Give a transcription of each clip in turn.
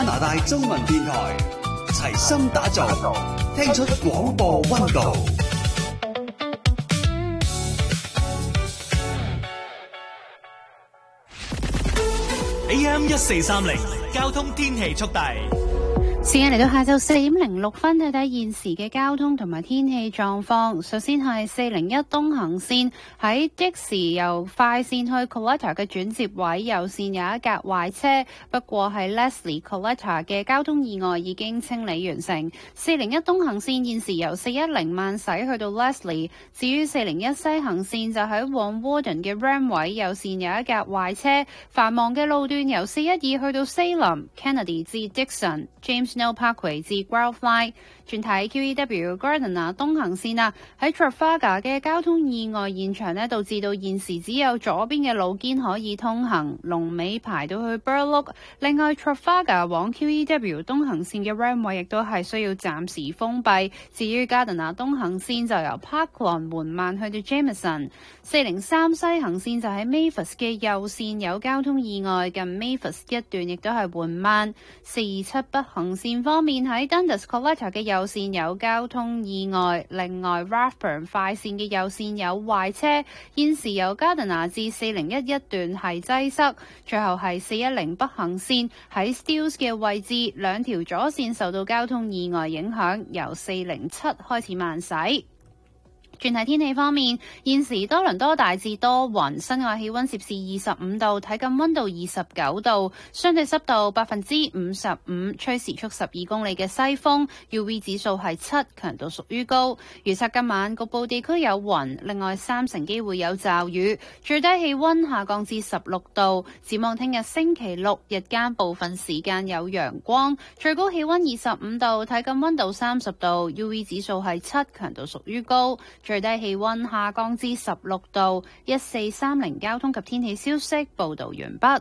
拿大中文電台，齊心打造，聽出廣播溫度。AM1430交通天氣速遞。 時間嚟到下晝4:06，睇睇現時嘅交通同埋天氣狀況。首先係401東行線喺的士由快線去 Coletta 嘅轉接位右線有一架壞車，不過係 Leslie Coletta 嘅交通意外已經清理完成。401東行線現時由410慢駛去到 Leslie， 至於401西行線就喺往 Warden 嘅 Ram 位右線有一架壞車，繁忙嘅路段由412去到 Salem、Kennedy 至 Dixon、James Snow Parkway 至 Growthline， 轉睇 QEW Gardiner 東行線啊，喺 Trafalgar 嘅交通意外現場呢，導致到現時只有左邊嘅路肩可以通行，龍尾排到去 Burloak。另外 Trafalgar 往 QEW 東行線嘅 Ram 位亦都係需要暫時封閉。至於 Gardiner 東行線就由 Parkland 緩慢去到 Jameson。403西行線就喺 Mavis 嘅右線有交通意外，近 Mavis 一段亦都係緩慢。427北行線方面喺 Dundas Coletta 嘅右線有交通意外，另外 Rathburn 快線嘅右線有壞車，現時由 Gardiner 至401一段係擠塞，最後係410北行線喺 Steeles 嘅位置，兩條左線受到交通意外影響，由407開始慢駛。轉睇天氣方面，現時多倫多大致多雲，室外氣溫攝氏25度，體感溫度29度，相對濕度55%，吹時速12公里嘅西風 ，UV 指數係7，強度屬於高。預測今晚局部地區有雲，另外30%機會有驟雨，最低氣溫下降至16度。展望聽日星期六日間部分時間有陽光，最高氣溫25度，體感溫度30度，UV 指數係7，強度屬於高。最低氣溫下降至16度。1430交通及天氣消息報道完畢。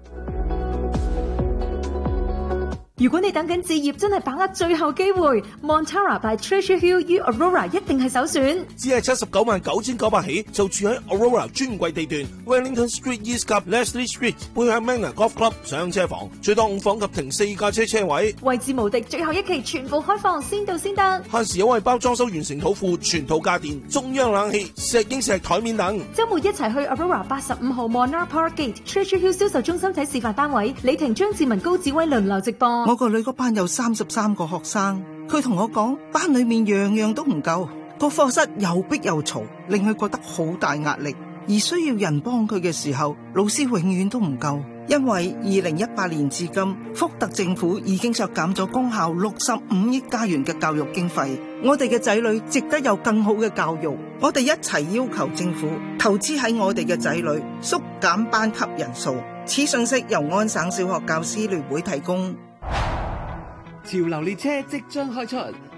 如果你等緊置業，真係把握最後機會 ，Montara by Treasure Hill U Aurora 一定係首選。 只係799900起，就住喺 Aurora 專櫃地段 ，Wellington Street East 及 Leslie Street 背向 Manor Golf Club 上車房，最多5房及停4架車位， 位置無敵，最後一期全部開放，先到先得。 限時優惠包裝修完成土庫，全套家電、中央冷氣、石英石台面等。 周末一齊去 Aurora 85號 Monarch Park Gate Treasure Hill 銷售中心睇示範單位，李婷、張志文、高子威輪流直播。 我個女嗰班有33個學生，佢同我講班裏面樣樣都唔夠，個課室又逼又嘈，令佢覺得好大壓力。而需要人幫佢嘅時候，老師永遠都唔夠。因為2018年至今，福特政府已經削減咗公校65億加元嘅教育經費。我哋嘅仔女值得有更好嘅教育，我哋一齊要求政府投資喺我哋嘅仔女，縮減班級人數。此信息由安省小學教師聯會提供。 潮流列車即將開出，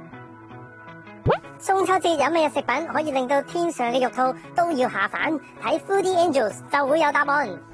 中秋節有咩食品可以令到天上嘅肉兔都要下凡？睇 Foodie Angels 就會有答案。